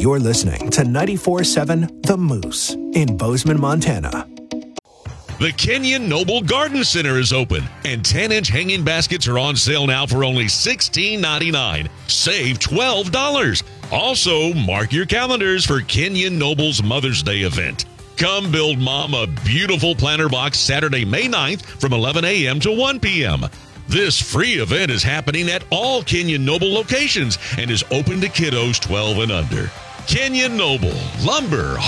You're listening to 94.7 The Moose in Bozeman, Montana. The Kenyon Noble Garden Center is open, and 10-inch hanging baskets are on sale now for only $16.99. Save $12. Also, mark your calendars for Kenyon Noble's Mother's Day event. Come build Mom a beautiful planter box Saturday, May 9th from 11 a.m. to 1 p.m. This free event is happening at all Kenyon Noble locations and is open to kiddos 12 and under. Kenyon Noble, lumber,